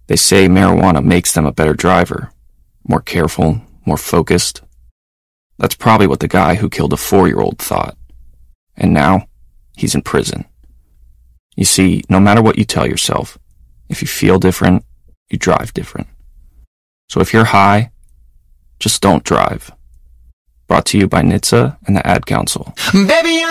They say marijuana makes them a better driver, more careful, more focused. That's probably what the guy who killed a 4-year-old thought. And now, he's in prison. You see, no matter what you tell yourself, if you feel different, you drive different. So if you're high, just don't drive. Brought to you by NHTSA and the Ad Council. Baby,